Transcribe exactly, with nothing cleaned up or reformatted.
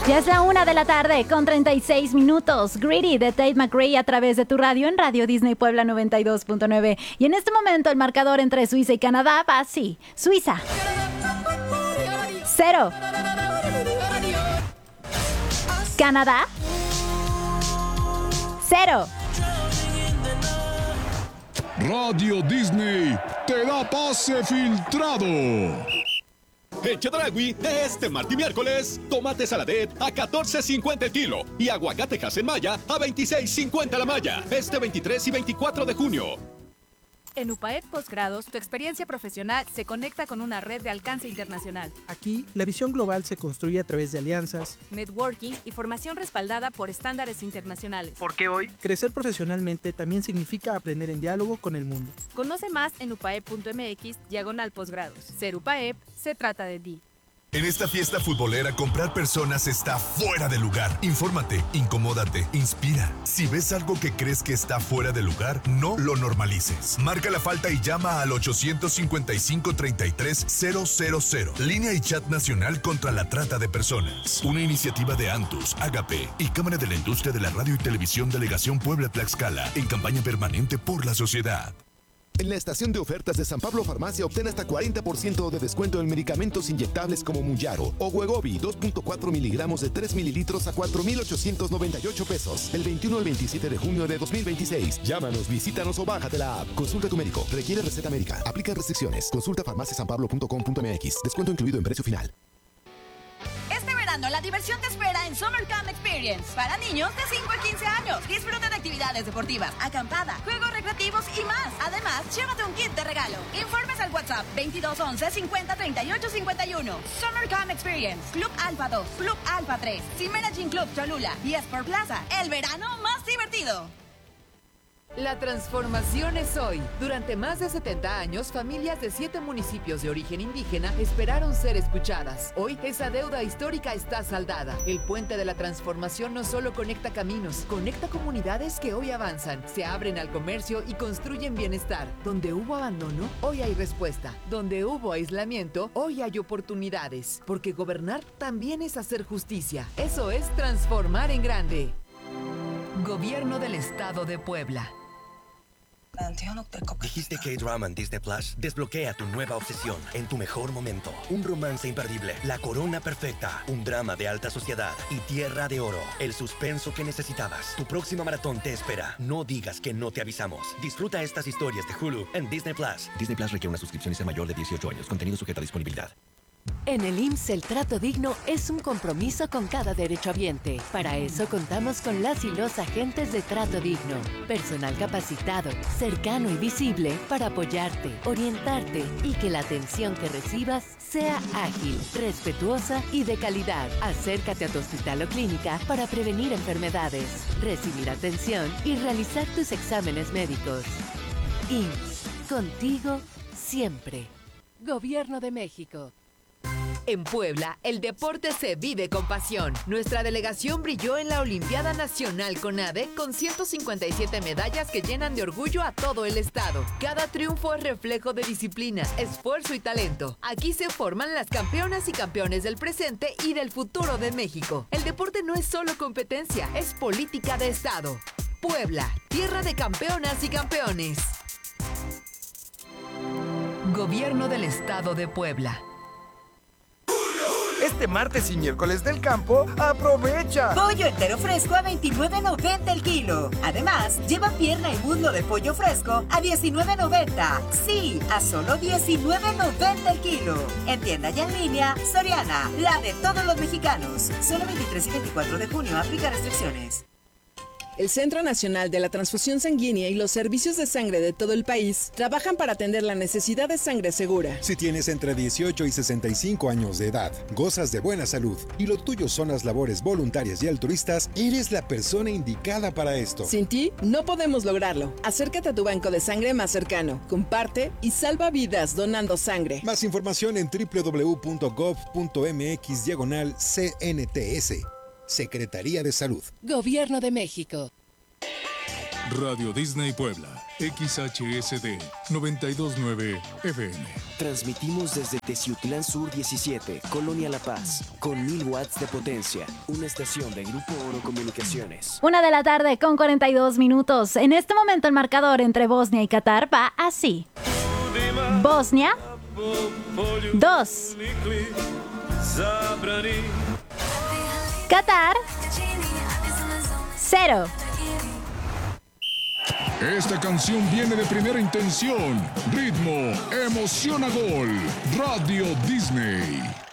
Ya es la una de la tarde con treinta y seis minutos. Greedy de Tate McRae a través de tu radio en Radio Disney Puebla noventa y dos punto nueve. Y en este momento el marcador entre Suiza y Canadá va así. Suiza. Cero. Canadá. Cero. Radio Disney te da pase filtrado. En Chedraui, este martes y miércoles, tomate saladet a catorce cincuenta el kilo y aguacate en malla a veintiséis cincuenta la malla. Este veintitrés y veinticuatro de junio. En UPAED Postgrados, tu experiencia profesional se conecta con una red de alcance internacional. Aquí, la visión global se construye a través de alianzas, networking y formación respaldada por estándares internacionales. Porque hoy, crecer profesionalmente también significa aprender en diálogo con el mundo. Conoce más en upaep.mx, diagonal postgrados. Ser UPAEP se trata de ti. En esta fiesta futbolera, comprar personas está fuera de lugar. Infórmate, incomódate, inspira. Si ves algo que crees que está fuera de lugar, no lo normalices. Marca la falta y llama al ochocientos cincuenta y cinco, treinta y tres, cero cero cero. Línea y chat nacional contra la trata de personas. Una iniciativa de Antus, Agape y Cámara de la Industria de la Radio y Televisión Delegación Puebla-Tlaxcala en campaña permanente por la sociedad. En la estación de ofertas de San Pablo Farmacia obtén hasta cuarenta por ciento de descuento en medicamentos inyectables como Muyaro o Wegovy dos punto cuatro miligramos de tres mililitros a cuatro mil ochocientos noventa y ocho pesos. Del veintiuno al veintisiete de junio de dos mil veintiséis. Llámanos, visítanos o bájate la app. Consulta a tu médico. Requiere receta médica. Aplica restricciones. Consulta farmacia san pablo punto com punto m x. Descuento incluido en precio final. Este verano la diversión te espera en Summer Camp Experience para niños de cinco a quince años. Disfruta de actividades deportivas, acampada, juegos recreativos y más. Además, llévate un kit de regalo. Informes al WhatsApp veintidós once cincuenta treinta y ocho cincuenta y uno. Summer Camp Experience, Club Alfa dos, Club Alfa tres, Cimera Gym Club Cholula y Sport Plaza. El verano más divertido. La transformación es hoy. Durante más de setenta años, familias de siete municipios de origen indígena esperaron ser escuchadas. Hoy, esa deuda histórica está saldada. El puente de la transformación no solo conecta caminos, conecta comunidades que hoy avanzan, se abren al comercio y construyen bienestar. Donde hubo abandono, hoy hay respuesta. Donde hubo aislamiento, hoy hay oportunidades. Porque gobernar también es hacer justicia. Eso es transformar en grande. Gobierno del Estado de Puebla. Dijiste K-Drama en Disney Plus. Desbloquea tu nueva obsesión en tu mejor momento. Un romance imperdible, la corona perfecta, un drama de alta sociedad y Tierra de Oro. El suspenso que necesitabas. Tu próxima maratón te espera. No digas que no te avisamos. Disfruta estas historias de Hulu en Disney Plus. Disney Plus requiere una suscripción y ser mayor de dieciocho años. Contenido sujeto a disponibilidad. En el I M S S el trato digno es un compromiso con cada derechohabiente. Para eso contamos con las y los agentes de trato digno. Personal capacitado, cercano y visible para apoyarte, orientarte y que la atención que recibas sea ágil, respetuosa y de calidad. Acércate a tu hospital o clínica para prevenir enfermedades, recibir atención y realizar tus exámenes médicos. I M S S, contigo siempre. Gobierno de México. En Puebla, el deporte se vive con pasión. Nuestra delegación brilló en la Olimpiada Nacional CONADE con ciento cincuenta y siete medallas que llenan de orgullo a todo el estado. Cada triunfo es reflejo de disciplina, esfuerzo y talento. Aquí se forman las campeonas y campeones del presente y del futuro de México. El deporte no es solo competencia, es política de estado. Puebla, tierra de campeonas y campeones. Gobierno del Estado de Puebla. Este martes y miércoles del campo, ¡aprovecha! Pollo entero fresco a veintinueve noventa el kilo. Además, lleva pierna y muslo de pollo fresco a diecinueve noventa. Sí, a solo diecinueve noventa el kilo. En tienda y en línea, Soriana, la de todos los mexicanos. Solo veintitrés y veinticuatro de junio, aplica restricciones. El Centro Nacional de la Transfusión Sanguínea y los servicios de sangre de todo el país trabajan para atender la necesidad de sangre segura. Si tienes entre dieciocho y sesenta y cinco años de edad, gozas de buena salud y lo tuyo son las labores voluntarias y altruistas, eres la persona indicada para esto. Sin ti, no podemos lograrlo. Acércate a tu banco de sangre más cercano, comparte y salva vidas donando sangre. Más información en doble u doble u doble u punto gov punto m x diagonal C N T S. Secretaría de Salud. Gobierno de México. Radio Disney Puebla. X H S D noventa y dos punto nueve F M. Transmitimos desde Teciutlán Sur diecisiete, Colonia La Paz, con mil watts de potencia. Una estación de Grupo Oro Comunicaciones. Una de la tarde con cuarenta y dos minutos. En este momento el marcador entre Bosnia y Qatar va así. Bosnia, dos. Qatar, cero. Esta canción viene de primera intención. Ritmo, emociona gol. Radio Disney.